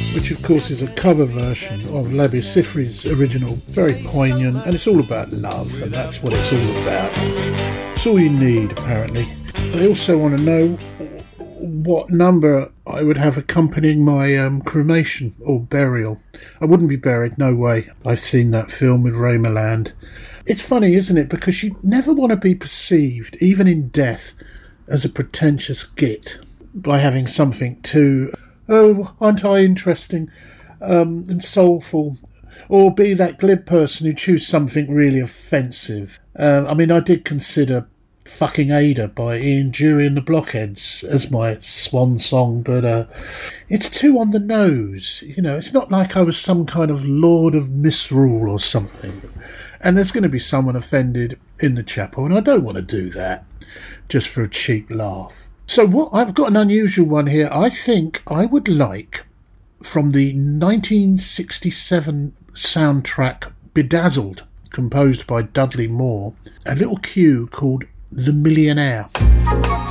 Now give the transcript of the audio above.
which of course is a cover version of Labi Siffre's original, very poignant, and it's all about love, and that's what it's all about. It's all you need, apparently. I also want to know what number I would have accompanying my cremation or burial. I wouldn't be buried, no way. I've seen that film with Ray Milland. It's funny, isn't it? Because you never want to be perceived, even in death, as a pretentious git by having something too, oh, aren't I interesting, and soulful, or be that glib person who choose something really offensive. I mean, I did consider Fucking Ada by Ian Dury and the Blockheads as my swan song, but it's too on the nose. You know, it's not like I was some kind of lord of misrule or something. And there's going to be someone offended in the chapel, and I don't want to do that just for a cheap laugh. So what I've got an unusual one here. I think I would like, from the 1967 soundtrack Bedazzled, composed by Dudley Moore, a little cue called The Millionaire.